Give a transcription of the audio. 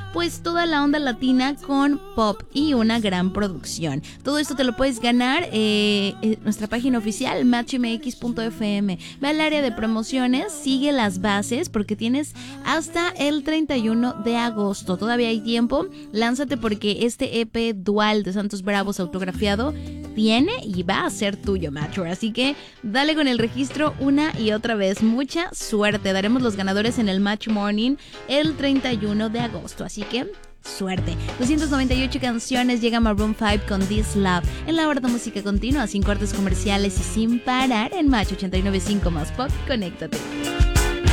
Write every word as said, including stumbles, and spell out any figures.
pues toda la onda latina con pop y una gran producción. Todo esto te lo puedes ganar eh, en nuestra página oficial match m x punto f m. Ve al área de promociones, sigue las bases porque tienes hasta el treinta y uno de agosto. Todavía hay tiempo, lánzate porque este E P dual de Santos Bravos autografiado viene y va a ser tuyo, Macho. Así que dale con el registro una y otra vez. Mucha suerte. Daremos los ganadores en el Match Morning el treinta y uno de agosto. Así que suerte. doscientas noventa y ocho canciones, llega Maroon cinco con This Love. En la hora de música continua, sin cortes comerciales y sin parar en Match ochenta y nueve punto cinco más pop. Conéctate.